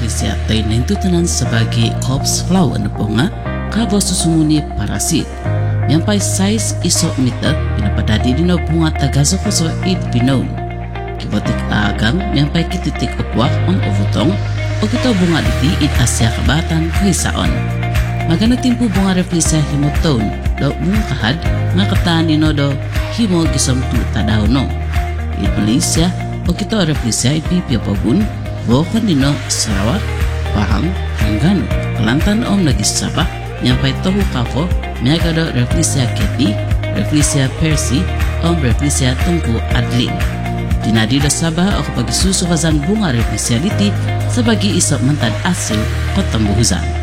Rafflesia tay naintutunan sebagai corpse flower na bunga kabo susumuni parasit. Miampai size iso meter pinapadadi din bunga tagaso-koso id pinon. Kibotik agang miampai kititik upwak on ovutong o kito bunga diti id asya kabatan kuhisaon. Magana timpu bunga Rafflesia himotone do bunga kahad nga kataan ino do himo gisom tu tadaw no. Id Malaysia o kito Rafflesia id pipiapabun bokon dino Sarawak, Pahang, Terengganu, Kelantan om nagisabak nyampai tohu kafo miagado Rafflesia keti, Rafflesia persi om Rafflesia tungku adlin. Dinadi do Sabah o kapag susu bunga Rafflesia liti sebagai isok mentad asil kota Buhuzan.